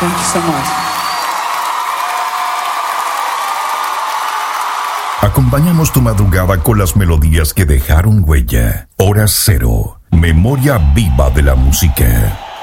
Thank you so much. Acompañamos tu madrugada con las melodías que dejaron huella. Hora Cero, memoria viva de la música.